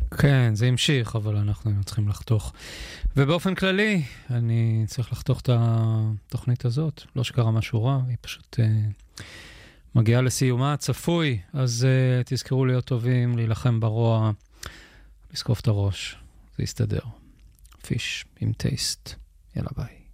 כן, זה המשיך, אבל אנחנו צריכים לחתוך. ובאופן כללי, אני צריך לחתוך את התוכנית הזאת. לא שקרה משהו רע, היא פשוט מגיעה לסיומה, צפוי. אז תזכרו להיות טובים, להילחם ברוע, לסקוף את הראש. זה יסתדר. פיש עם טייסט. יאללה ביי.